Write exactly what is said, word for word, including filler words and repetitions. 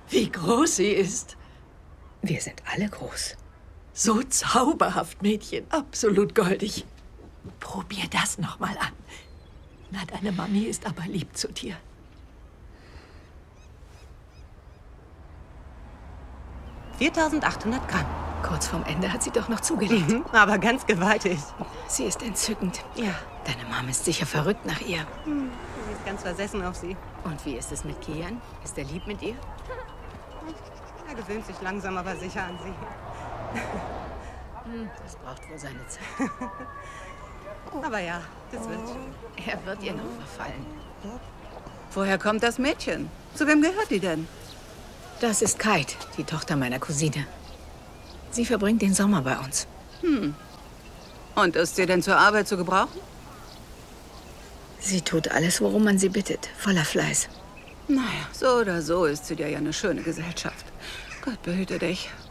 Wie groß sie ist. Wir sind alle groß. So zauberhaft, Mädchen. Absolut goldig. Probier das noch mal an. Na, deine Mami ist aber lieb zu dir. viertausendachthundert Gramm. Kurz vorm Ende hat sie doch noch zugelegt. Mhm, aber ganz gewaltig. Sie ist entzückend. Ja. Deine Mom ist sicher verrückt nach ihr. Hm, sie ist ganz versessen auf sie. Und wie ist es mit Kian? Ist er lieb mit ihr? Er gewöhnt sich langsam, aber sicher an sie. Hm, das braucht wohl seine Zeit. Aber ja, das wird schon. Er wird ihr noch verfallen. Woher kommt das Mädchen? Zu wem gehört die denn? Das ist Kate, die Tochter meiner Cousine. Sie verbringt den Sommer bei uns. Hm. Und ist sie denn zur Arbeit zu gebrauchen? Sie tut alles, worum man sie bittet. Voller Fleiß. Naja, so oder so ist sie dir ja eine schöne Gesellschaft. Gott behüte dich.